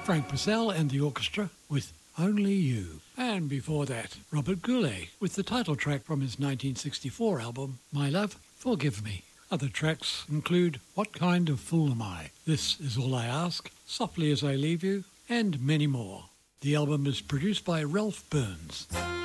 Frank Purcell and the orchestra with Only You. And before that, Robert Goulet with the title track from his 1964 album, My Love, Forgive Me. Other tracks include What Kind of Fool Am I? This Is All I Ask, Softly As I Leave You, and many more. The album is produced by Ralph Burns.